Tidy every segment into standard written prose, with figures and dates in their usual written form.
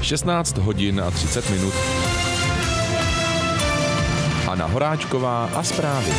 16 hodin a 30 minut. Anna Horáčková a zprávy.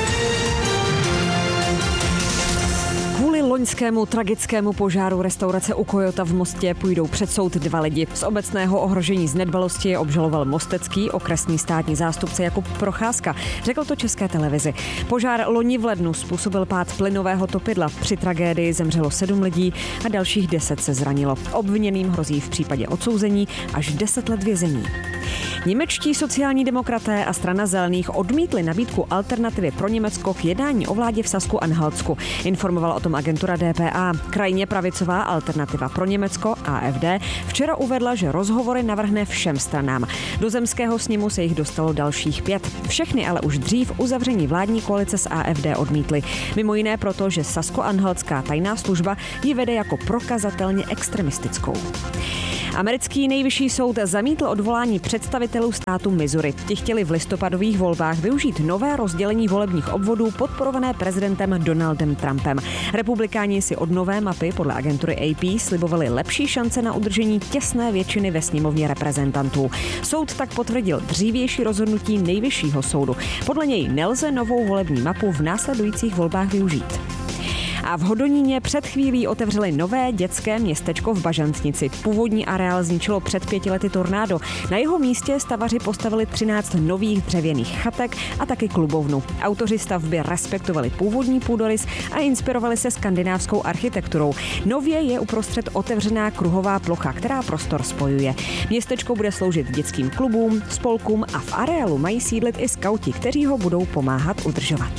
Kvůli loňskému tragickému požáru restaurace u Kojota v Mostě půjdou před soud 2 lidi. Z obecného ohrožení z nedbalosti je obžaloval mostecký okresní státní zástupce Jakub Procházka. Řekl to České televizi. Požár loni v lednu způsobil pád plynového topidla. Při tragédii zemřelo 7 lidí a dalších 10 se zranilo. Obviněným hrozí v případě odsouzení až 10 let vězení. Němečtí sociální demokraté a strana zelených odmítli nabídku Alternativy pro Německo k jednání o vládě v Sasku-Anhaltsku. Informovala o tom agentura DPA. Krajně pravicová Alternativa pro Německo, AfD, včera uvedla, že rozhovory navrhne všem stranám. Do zemského sněmu se jich dostalo dalších 5. Všechny ale už dřív uzavření vládní koalice s AfD odmítli. Mimo jiné proto, že Sasko-Anhaltská tajná služba ji vede jako prokazatelně extremistickou. Americký nejvyšší soud zamítl odvolání představitelů státu Missouri. Ti chtěli v listopadových volbách využít nové rozdělení volebních obvodů podporované prezidentem Donaldem Trumpem. Republikáni si od nové mapy podle agentury AP slibovali lepší šance na udržení těsné většiny ve sněmovně reprezentantů. Soud tak potvrdil dřívější rozhodnutí nejvyššího soudu. Podle něj nelze novou volební mapu v následujících volbách využít. A v Hodoníně před chvílí otevřeli nové dětské městečko v Bažantnici. Původní areál zničilo před 5 lety tornádo. Na jeho místě stavaři postavili 13 nových dřevěných chatek a taky klubovnu. Autoři stavby respektovali původní půdorys a inspirovali se skandinávskou architekturou. Nově je uprostřed otevřená kruhová plocha, která prostor spojuje. Městečko bude sloužit dětským klubům, spolkům a v areálu mají sídlit i skauti, kteří ho budou pomáhat udržovat.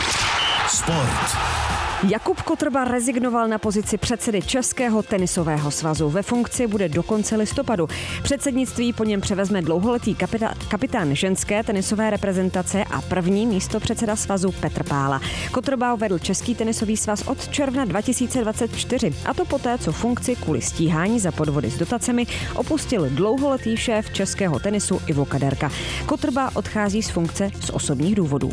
Sport. Jakub Kotrba rezignoval na pozici předsedy Českého tenisového svazu. Ve funkci bude do konce listopadu. Předsednictví po něm převezme dlouholetý kapitán ženské tenisové reprezentace a první místopředseda svazu Petr Pála. Kotrba vedl Český tenisový svaz od června 2024 a to poté, co funkci kvůli stíhání za podvody s dotacemi opustil dlouholetý šéf českého tenisu Ivo Kaderka. Kotrba odchází z funkce z osobních důvodů.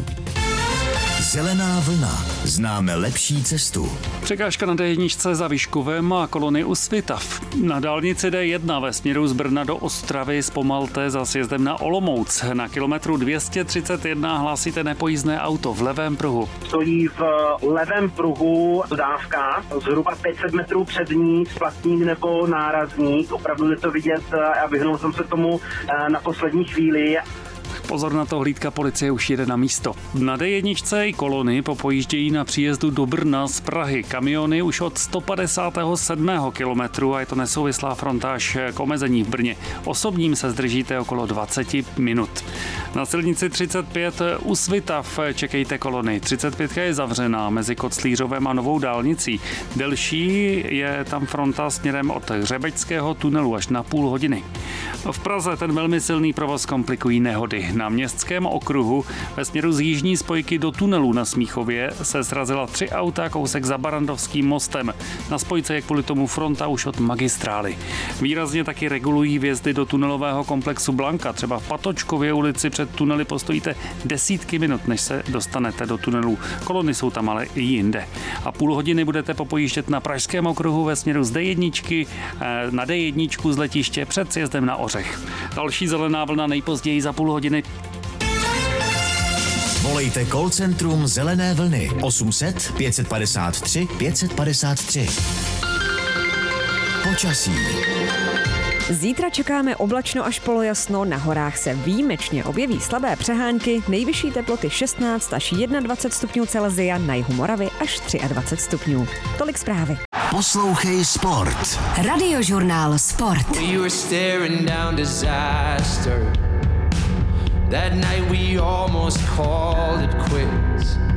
Zelená vlna. Známe lepší cestu. Překážka na D1 za Vyškovem a kolony u Svitav. Na dálnici D1 ve směru z Brna do Ostravy zpomalte za sjezdem na Olomouc. Na kilometru 231 hlásíte nepojízdné auto v levém pruhu. Stojí v levém pruhu dodávka, zhruba 500 metrů před ní, splatník nebo nárazník. Opravdu je to vidět a vyhnul jsem se tomu na poslední chvíli. Pozor na to, hlídka policie už jede na místo. Na D1 i kolony popojíždějí na příjezdu do Brna z Prahy. Kamiony už od 157. kilometru a je to nesouvislá fronta až k omezení v Brně. Osobním se zdržíte okolo 20 minut. Na silnici 35 u Svitav čekejte kolony. 35 je zavřená mezi Koclířovem a Novou dálnicí. Delší je tam fronta směrem od Hřebeďského tunelu až na půl hodiny. V Praze ten velmi silný provoz komplikují nehody. Na Městském okruhu ve směru z jižní spojky do tunelu na Smíchově se srazila 3 auta kousek za Barandovským mostem. Na spojce je kvůli tomu fronta už od magistrály. Výrazně taky regulují vjezdy do tunelového komplexu Blanka. Třeba v Patočkově ulici před tunely postojíte desítky minut, než se dostanete do tunelů. Kolony jsou tam ale i jinde. A půl hodiny budete popojíždět na Pražském okruhu ve směru z D1 na D1 z letiště před sjezdem na Ořech. Další zelená vlna nejpozději za půl hodiny. Volejte call centrum Zelené vlny 800 553 553. Počasí. Zítra čekáme oblačno až polojasno, na horách se výjimečně objeví slabé přehánky, nejvyšší teploty 16 až 21 stupňů Celsia, na jihu Moravy až 23 stupňů. Tolik zprávy. Poslouchej Sport. Radiožurnál Sport. That night we almost called it quits.